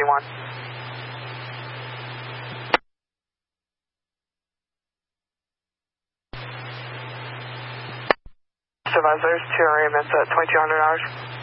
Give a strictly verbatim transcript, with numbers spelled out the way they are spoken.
twenty-one. Supervisors, two arraignments at twenty-two hundred hours.